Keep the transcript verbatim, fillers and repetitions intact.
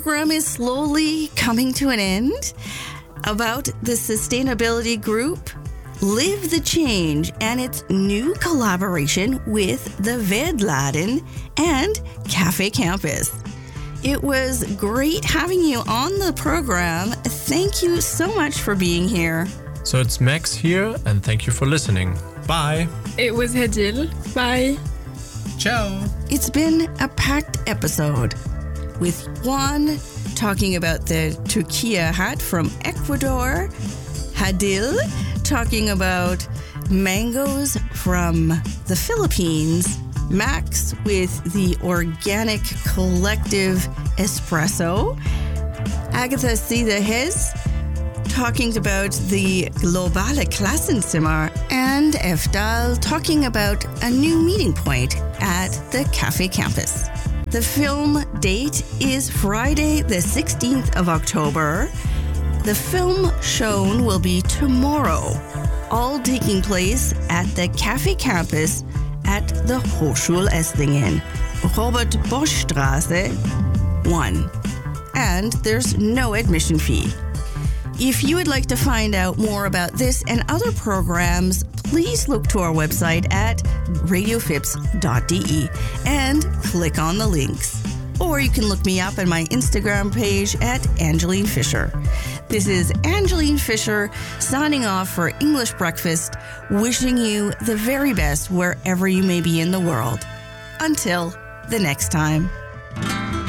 Program is slowly coming to an end. About the sustainability group Live the Change and its new collaboration with the Vedladen and Cafe Campus. It was great having you on the program. Thank you so much for being here. So it's Max here, and thank you for listening. Bye. It was Hadil. Bye. Ciao. It's been a packed episode, with Juan talking about the Turquía hat from Ecuador, Hadil talking about mangoes from the Philippines, Max with the Organic Collective Espresso, Agatha Sidahez talking about the Globale Klassenzimmer, and Efdal talking about a new meeting point at the Cafe Campus. The film date is Friday, the sixteenth of October. The film shown will be tomorrow, all taking place at the Cafe Campus at the Hochschule Esslingen, Robert Bosch Straße one. And there's no admission fee. If you would like to find out more about this and other programs, please look to our website at radio fips dot d e and click on the links. Or you can look me up on my Instagram page at Angeline Fisher. This is Angeline Fisher signing off for English Breakfast, wishing you the very best wherever you may be in the world. Until the next time.